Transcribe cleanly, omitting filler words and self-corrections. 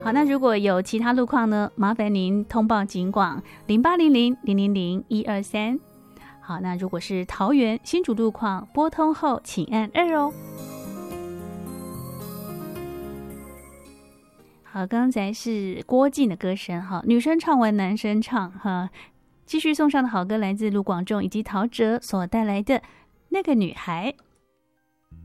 好，那如果有其他路况呢，麻烦您通报警广0800000123。好，那如果是桃园新竹路况，拨通后请按2哦。好，刚才是郭靖的歌声哈，女生唱完男生唱哈。继续送上的好歌来自卢广仲以及陶喆所带来的《那个女孩》。